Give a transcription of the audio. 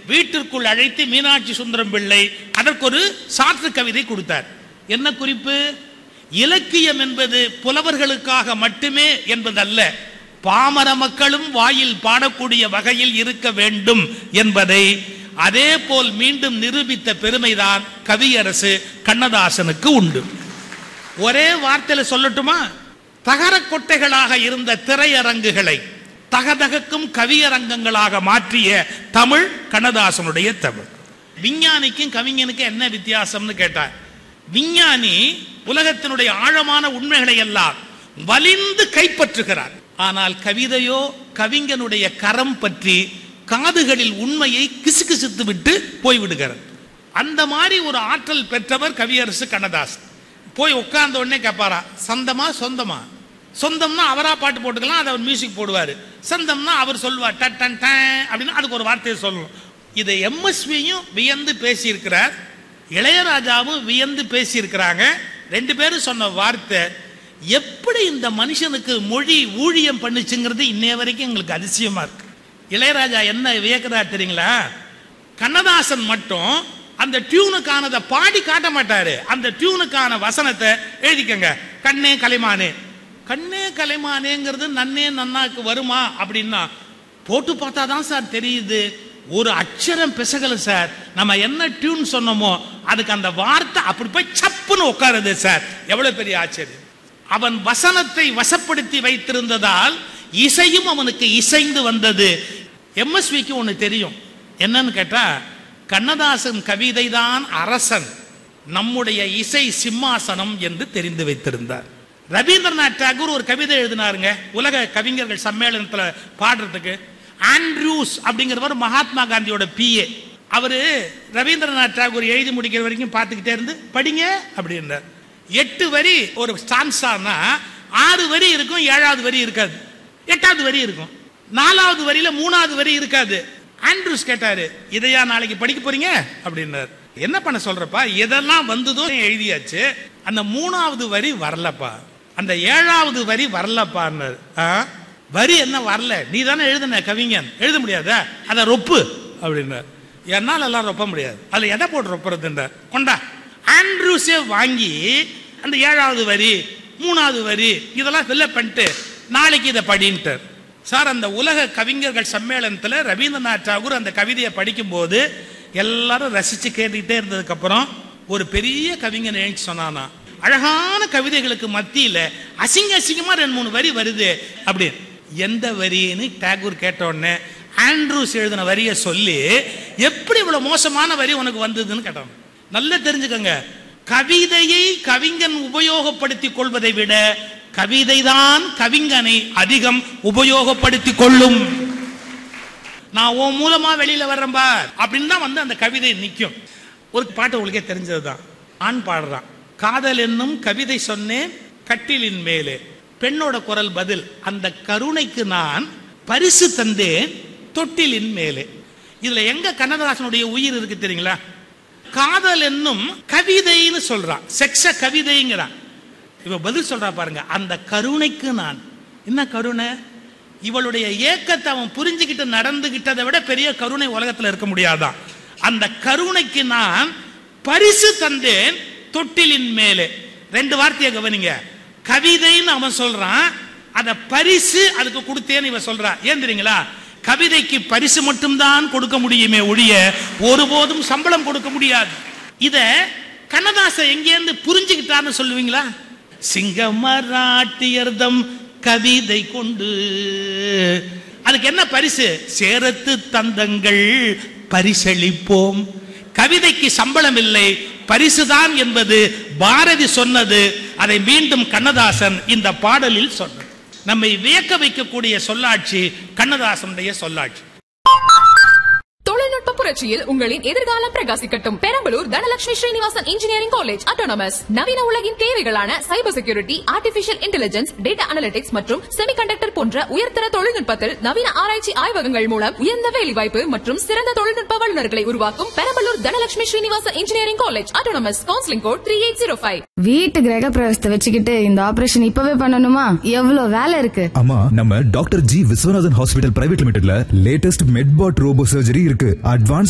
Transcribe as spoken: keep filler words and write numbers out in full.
வீட்டிற்குள் அழைத்து மீனாட்சி சுந்தரம் பிள்ளை அதற்கு ஒரு சாற்று கவிதை கொடுத்தார். என்ன குறிப்பு? இலக்கியம் என்பது புலவர்களுக்காக மட்டுமே என்பதல்ல, பாமர மக்களும் வாயில் பாடக்கூடிய வகையில் இருக்க வேண்டும் என்பதை அதே போல் மீண்டும் நிரூபித்த பெருமைதான் கவியரசு கண்ணதாசனுக்கு உண்டு. ஒரே வார்த்தையில சொல்லட்டுமா? தகர கொட்டைகளாக இருந்த திரையரங்குகளை தகதகக்கும் கவியரங்கங்களாக மாற்றிய தமிழ் கண்ணதாசனுடைய தமிழ். விஞ்ஞானிக்கும் கவிஞனுக்கும் என்ன வித்தியாசம்னு கேட்டார். விஞ்ஞானி உலகத்தினுடைய ஆழமான உண்மைகளை எல்லாம் வலிந்து கைப்பற்றுகிறார். ஆனால் கவிதையோ கவிஞனுடைய கரம் பற்றி காதுகளில் உண்மையை கிசுகிசுத்து விட்டு போய்விடுகிறார். அந்த மாதிரி ஒரு ஆற்றல் பெற்றவர் கவியரசு கண்ணதாசன். போய் உட்கார்ந்த உடனே கேட்பாரா, சந்தமா சொந்தமா? சொந்தம்னா அவரா பாட்டு போட்டுக்கலாம், அதை அவர் மியூசிக் போடுவார். சொந்தம்னா அவர் சொல்லுவார் டன் டன் டன் அப்படின்னு அதுக்கு ஒரு வார்த்தையை சொல்லணும். இதை எம்எஸ்வியும் வியந்து பேசியிருக்கிறார், இளையராஜாவும் வியந்து பேசியிருக்கிறாங்க. ரெண்டு பேரும் சொன்ன வார்த்தை எப்படி இந்த மனுஷனுக்கு மொழி ஊழியம் பண்ணுச்சுங்கிறது இன்னைய வரைக்கும் எங்களுக்கு அதிசயமா இருக்கு. இளையராஜா என்ன வியக்கிறார் தெரியுங்களா? கண்ணதாசன் மட்டும் அந்த டியூனுக்கானதை பாடி காட்ட மாட்டாரு, அந்த டியூனுக்கான வசனத்தை எழுதிக்கங்க. கண்ணே கலைமானே, கண்ணே கலைமானேங்கிறது நன்னே நன்னாக்கு வருமா அப்படின்னா போட்டு பார்த்தா தான் சார் தெரியுது. ஒரு அக்ஷரம் பிசகல சார். நம்ம என்ன டியூன் சொன்னோமோ அதுக்கு அந்த வார்த்தை அப்படி போய் சப்புன்னு உட்காருது சார். எவ்வளவு பெரிய ஆச்சரியம்! அவன் வசனத்தை வசப்படுத்தி வைத்திருந்ததால் இசையும் அவனுக்கு இசைந்து வந்தது. எம்எஸ்விக்கு ஒன்று தெரியும், என்னன்னு கேட்டா கண்ணதாசன் கவிதை தான் அரசன், நம்முடைய இசை சிம்மாசனம் என்று தெரிந்து வைத்திருந்தார். ரவீந்திரநாத் டாகூர் ஒரு கவிதை எழுதினாருங்க உலக கவிஞர்கள் சம்மேளனத்தில் பாடுறதுக்கு. ஆண்ட்ரூஸ் அப்படிங்கிறவர் மகாத்மா காந்தியோட பிஏ. அவரு ரவீந்திரநாத் டாகூர் எழுதி முடிக்கிற வரைக்கும் பார்த்துக்கிட்டே இருந்து படிங்க அப்படின்றார். எட்டு வரி ஒரு ஸ்டான்ஸானா ஆறு வரி இருக்கும், ஏழாவது வரி இருக்காது, எட்டாவது வரி இருக்கும், நாலாவது வரியில மூணாவது வரி இருக்காது. ஆண்ட்ரூஸ் கேட்டாரு, இதையா நாளைக்கு படிக்க போறீங்க அப்படின்னாரு. என்ன பண்ண சொல்றப்பா, எதெல்லாம் வந்ததோ எழுதியாச்சு, அந்த மூணாவது வரி வரலப்பா, அந்த ஏழாவது வரி வரலப்பா. வரி என்ன வரல, நீ தானே எழுதுன கவிஞன், எழுத முடியாதா, அதை ரொப்பு அப்படின்னார். என்னால் எல்லாம் ரொப்ப முடியாது, அதுல எதை போட்டு ரொப்புறதுன்றார். கொண்டா ஆண்ட்ரூஸே வாங்கி அந்த ஏழாவது வரி மூணாவது வரி இதெல்லாம் ஃபில்லப் பண்ணிட்டு நாளைக்கு இதை படின்ட்டார். சார், அந்த உலக கவிஞர்கள் சம்மேளனத்தில் ரவீந்திரநாத் டாகூர் அந்த கவிதையை படிக்கும் போது எல்லாரும் ரசிச்சு கேட்டுக்கிட்டே இருந்ததுக்கு அப்புறம் ஒரு பெரிய கவிஞன் எழுச்சி சொன்னானா, அழகான கவிதைகளுக்கு மத்தியில அசிங்க அசிங்கமா ரெண்டு மூணு வரி வருது அப்படி. எந்த வரின்னு டாகூர் கேட்ட உடனே ஆண்ட்ரூஸ் எழுதின வரியை சொல்லி எப்படி இவ்வளவு மோசமான வரி உனக்கு வந்ததுன்னு கேட்டான். நல்லா தெரிஞ்சுக்கங்க, கவிதையை கவிஞன் உபயோகப்படுத்திக் கொள்வதை விட கவிதைதான் கவிஞனை அதிகம் உபயோகப்படுத்திக் கொள்ளும். நான் உன் மூலமா வெளியில வர்றேன் பார் அப்படின்னு தான் வந்து அந்த கவிதை நிற்கும். ஒரு பாட்டு உங்களுக்கே தெரிஞ்சதுதான். ஆண் பாடுறான், காதல் என்னும் கவிதை சொன்னேன் கட்டிலின் மேலே, பெண்ணோட குரல் பதில், அந்த கருணைக்கு நான் பரிசு தந்தேன் தொட்டிலின் மேலே. இதுல எங்க கண்ணதாசனுடைய உயிர் இருக்கு தெரியுங்களா? காதல் என்னும் கவிதைன்னு சொல்றான், செக்ஸ கவிதைங்கிறான். இவ பதில் சொல்றா பாருங்க, அந்த கருணைக்கு நான். என்ன கருணை? இவளுடைய ஏக்கத்தை அவன் புரிஞ்சுக்கிட்டு நடந்துகிட்டதை விட பெரிய கருணை உலகத்தில் இருக்க முடியாதான். அந்த கருணைக்கு நான் பரிசு தந்தேன் தொட்டிலின் மேலே. ரெண்டு வார்த்தையை கவனிங்க, கவிதைன்னு அவன் சொல்றான், அத பரிசு அதுக்கு கொடுத்தேன்னு இவன் சொல்றா. ஏன் தெரியுங்களா? கவிதைக்கு பரிசு மட்டும்தான் கொடுக்க முடியுமே ஒழிய ஒருபோதும் சம்பளம் கொடுக்க முடியாது. இத கண்ணதாசன் எங்கேருந்து புரிஞ்சுக்கிட்டான்னு சொல்லுவீங்களா? சிங்கமராட்டியர்தம் கவிதை கொண்டு அதுக்கு என்ன பரிசு? சேரத்து தந்தங்கள் பரிசளிப்போம். கவிதைக்கு சம்பளம் இல்லை, பரிசுதான் என்பது பாரதி சொன்னது. அதை மீண்டும் கண்ணதாசன் இந்த பாடலில் சொன்னார். நம்மை வியக்க வைக்கக்கூடிய சொல்லாட்சி கண்ணதாசனுடைய சொல்லாட்சி. தொழில்நுட்ப புரட்சியில் உங்களின் எதிர்காலம் பிரகாசிக்கட்டும். Perambalur Dhanalakshmi Srinivasan engineering college autonomous நவீன உலகின் தேவைகளான cyber security, artificial intelligence, data analytics மற்றும் செமிகண்டக்டர் போன்ற உயர்தர தொழில்நுட்பத்தில் நவீன ஆராய்ச்சி ஆய்வகங்கள் மூலம் உயர்ந்த வேலைவாய்ப்பு மற்றும் சிறந்த தொழில்நுட்ப வல்லுநர்களை உருவாக்கும் Perambalur Dhanalakshmi Srinivasan engineering college autonomous. Counselling code three eight zero five. வீட்டு கிரக பிரவேசத்தை வச்சுக்கிட்டு இந்த ஆபரேஷன் இப்பவே பண்ணணுமா? எவ்வளவு வேலை இருக்கு. ஆமா, நம்ம doctor G Viswanathan hospital private லிமிடெட்ல latest மெட்பாட் robot surgery இருக்கு. அட்வான்ஸ்